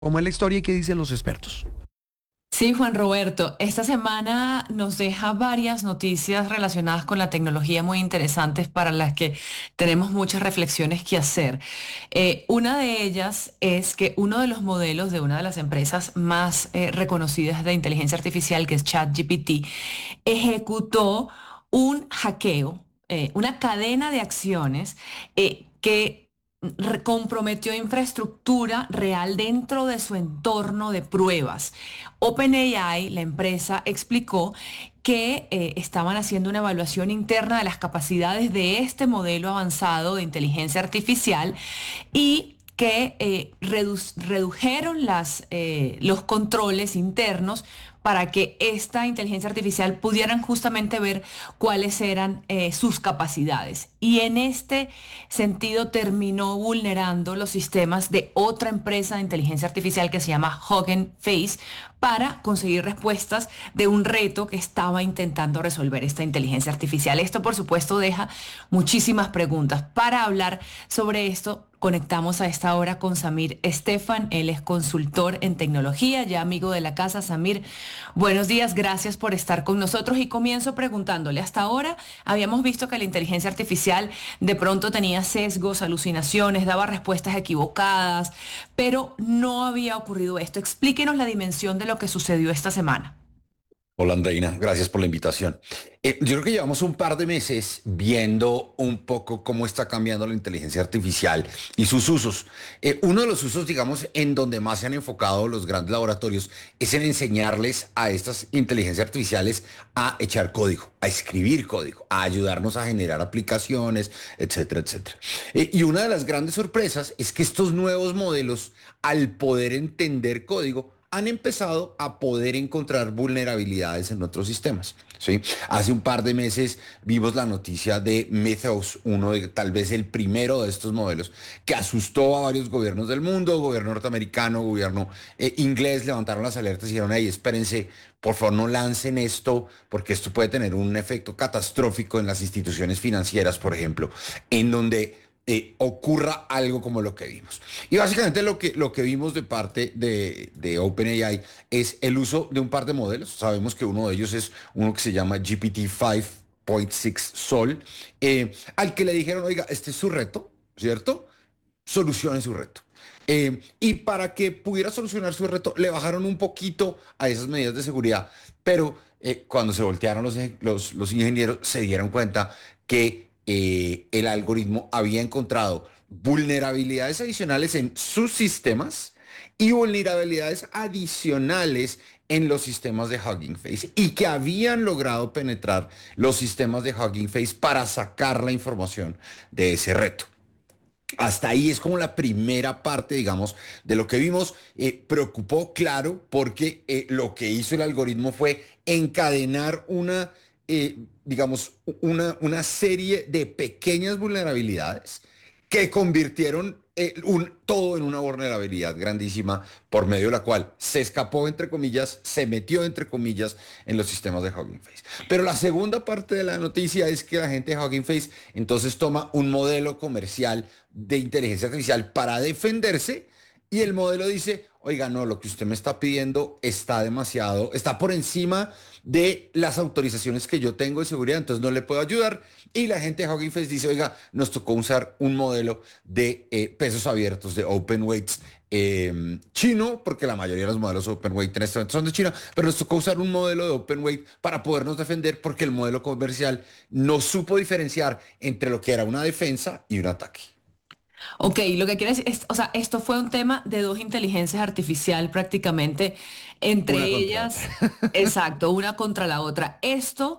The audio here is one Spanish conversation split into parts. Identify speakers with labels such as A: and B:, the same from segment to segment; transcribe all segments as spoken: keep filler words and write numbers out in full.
A: ¿Cómo es la historia y qué dicen los expertos?
B: Sí, Juan Roberto, esta semana nos deja varias noticias relacionadas con la tecnología muy interesantes para las que tenemos muchas reflexiones que hacer. Eh, una de ellas es que uno de los modelos de una de las empresas más eh, reconocidas de inteligencia artificial, que es ChatGPT, ejecutó un hackeo, eh, una cadena de acciones eh, que re- comprometió infraestructura real dentro de su entorno de pruebas. OpenAI, la empresa, explicó que eh, estaban haciendo una evaluación interna de las capacidades de este modelo avanzado de inteligencia artificial y que eh, redu- redujeron las, eh, los controles internos para que esta inteligencia artificial pudieran justamente ver cuáles eran eh, sus capacidades. Y en este sentido terminó vulnerando los sistemas de otra empresa de inteligencia artificial que se llama Hugging Face para conseguir respuestas de un reto que estaba intentando resolver esta inteligencia artificial. Esto, por supuesto, deja muchísimas preguntas. Para hablar sobre esto, conectamos a esta hora con Samir Estefan. Él es consultor en tecnología, ya amigo de la casa. Samir, buenos días, gracias por estar con nosotros y comienzo preguntándole, hasta ahora habíamos visto que la inteligencia artificial de pronto tenía sesgos, alucinaciones, daba respuestas equivocadas, pero no había ocurrido esto. Explíquenos la dimensión de lo que sucedió esta semana.
C: Hola Andreina, gracias por la invitación. Eh, yo creo que llevamos un par de meses viendo un poco cómo está cambiando la inteligencia artificial y sus usos. Eh, uno de los usos, digamos, en donde más se han enfocado los grandes laboratorios es en enseñarles a estas inteligencias artificiales a echar código, a escribir código, a ayudarnos a generar aplicaciones, etcétera, etcétera. Eh, y una de las grandes sorpresas es que estos nuevos modelos, al poder entender código, han empezado a poder encontrar vulnerabilidades en otros sistemas. ¿Sí? Hace un par de meses vimos la noticia de Mythos, uno de tal vez el primero de estos modelos, que asustó a varios gobiernos del mundo, gobierno norteamericano, gobierno eh, inglés, levantaron las alertas y dijeron, hey, espérense, por favor no lancen esto, porque esto puede tener un efecto catastrófico en las instituciones financieras, por ejemplo, en donde eh, ocurra algo como lo que vimos. Y básicamente lo que, lo que vimos de parte de, de OpenAI es el uso de un par de modelos. Sabemos que uno de ellos es uno que se llama G P T cinco punto seis Sol, eh, al que le dijeron, oiga, este es su reto, ¿cierto? Solucione su reto. Eh, y para que pudiera solucionar su reto, le bajaron un poquito a esas medidas de seguridad, pero eh, cuando se voltearon los, los, los ingenieros se dieron cuenta que eh, el algoritmo había encontrado vulnerabilidades adicionales en sus sistemas y vulnerabilidades adicionales en los sistemas de Hugging Face y que habían logrado penetrar los sistemas de Hugging Face para sacar la información de ese reto. Hasta ahí es como la primera parte, digamos, de lo que vimos. Eh, preocupó, claro, porque eh, lo que hizo el algoritmo fue encadenar una, eh, digamos, una, una serie de pequeñas vulnerabilidades que convirtieron eh, un, todo en una vulnerabilidad grandísima por medio de la cual se escapó, entre comillas, se metió, entre comillas, en los sistemas de Hugging Face. Pero la segunda parte de la noticia es que la gente de Hugging Face entonces toma un modelo comercial de inteligencia artificial para defenderse y el modelo dice, oiga, no, lo que usted me está pidiendo está demasiado, está por encima de las autorizaciones que yo tengo de seguridad, entonces no le puedo ayudar. Y la gente de Hugging Face dice, oiga, nos tocó usar un modelo de eh, pesos abiertos, de open weights eh, chino, porque la mayoría de los modelos open weight en este momento son de China, pero nos tocó usar un modelo de open weight para podernos defender porque el modelo comercial no supo diferenciar entre lo que era una defensa y un ataque.
B: Ok, lo que quiere decir es, o sea, esto fue un tema de dos inteligencias artificial prácticamente, entre
C: Una contra
B: ellas,
C: otra.
B: exacto, una contra la otra. Esto,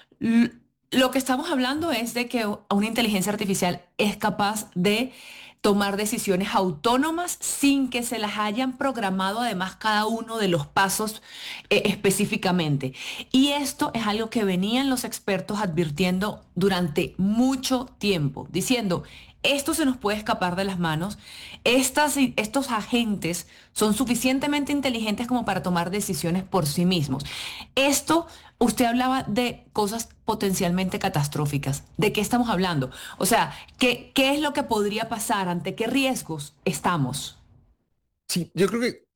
B: l- lo que estamos hablando es de que u- una inteligencia artificial es capaz de tomar decisiones autónomas sin que se las hayan programado además cada uno de los pasos eh, específicamente. Y esto es algo que venían los expertos advirtiendo durante mucho tiempo, diciendo, esto se nos puede escapar de las manos. Estas, estos agentes son suficientemente inteligentes como para tomar decisiones por sí mismos. Esto, usted hablaba de cosas potencialmente catastróficas. ¿De qué estamos hablando? O sea, ¿qué, qué es lo que podría pasar? ¿Ante qué riesgos estamos?
C: Sí, yo creo que